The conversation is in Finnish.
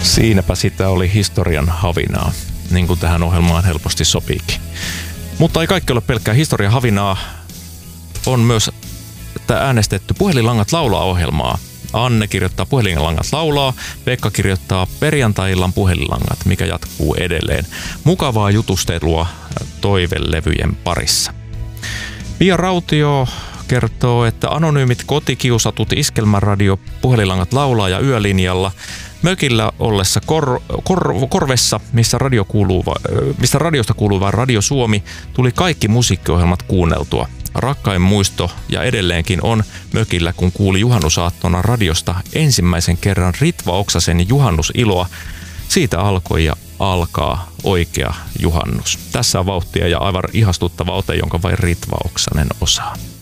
Siinäpä sitä oli historian havinaa, niin kuin tähän ohjelmaan helposti sopiikin. Mutta ei kaikki ole pelkkää historian havinaa. On myös äänestetty Puhelinlangat laulaa -ohjelmaa. Anne kirjoittaa Puhelinlangat laulaa, Pekka kirjoittaa Perjantai-illan Puhelinlangat, mikä jatkuu edelleen. Mukavaa jutustelua toivelevyjen parissa. Pia Rautio kertoo, että anonyymit kotikiusatut Iskelmäradio Puhelinlangat laulaa ja yölinjalla mökillä ollessa korvessa, mistä radiosta kuuluu vain Radio Suomi, tuli kaikki musiikkiohjelmat kuunneltua. Rakkain muisto ja edelleenkin on mökillä, kun kuuli juhannusaattona radiosta ensimmäisen kerran Ritva Oksasen Juhannusiloa. Siitä alkoi ja alkaa oikea juhannus. Tässä on vauhtia ja aivan ihastuttava ote, jonka vain Ritva Oksanen osaa.